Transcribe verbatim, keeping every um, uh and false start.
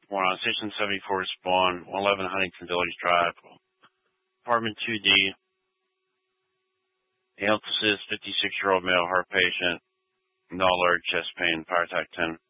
One on Station seventy-four Spawn, one eleven Huntington Village Drive, Apartment two D. Health assist, fifty-six-year-old male heart patient, no alert, chest pain, fire type ten.